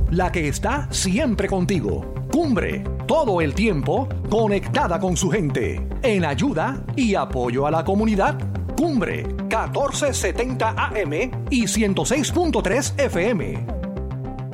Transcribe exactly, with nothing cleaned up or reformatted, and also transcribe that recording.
la que está siempre contigo. Cumbre, todo el tiempo conectada con su gente, en ayuda y apoyo a la comunidad. Cumbre, catorce setenta A M y ciento seis punto tres F M.